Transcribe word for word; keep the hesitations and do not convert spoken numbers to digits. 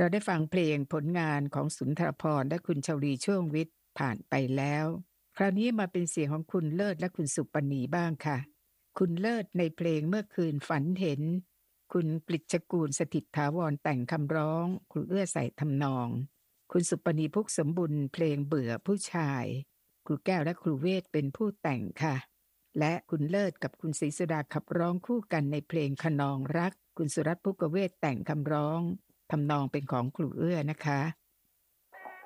เราได้ฟังเพลงผลงานของสุนทรภรณ์และคุณชวลีช่วงวิทย์ผ่านไปแล้วคราวนี้มาเป็นเสียงของคุณเลิศและคุณสุปณีบ้างค่ะคุณเลิศในเพลงเมื่อคืนฝันเห็นคุณกฤษชกูลสถิตถาวรแต่งคำร้องครูเอื้อใส่ทำนองคุณสุปณีพุกสมบุญเพลงเบื่อผู้ชายครูแก้วและครูเวทเป็นผู้แต่งค่ะและคุณเลิศกับคุณศรีสุดาขับร้องคู่กันในเพลงคะนองรักคุณสุรัตน์ภุกเวทแต่งคำร้องทำนองเป็นของครูเอื้อนะคะ